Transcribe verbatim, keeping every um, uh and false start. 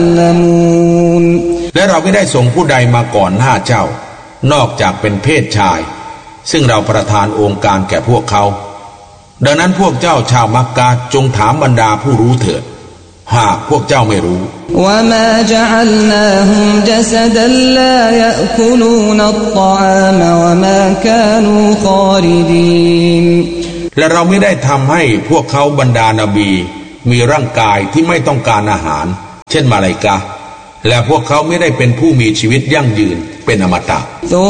และเราไม่ได้ส่งผู้ใดมาก่อนหน้าเจ้านอกจากเป็นเพศชายซึ่งเราประทานองค์การแก่พวกเขาดังนั้นพวกเจ้าชาวมักกะจงถามบรรดาผู้รู้เถิดหากพวกเจ้าไม่รู้และเราไม่ได้ทำให้พวกเขาบรรดานบีมีร่างกายที่ไม่ต้องการอาหารเช่นมาลาอิกะฮ์และพวกเขาไม่ได้เป็นผู้มีชีวิตยั่งยืนเป็นอมตะ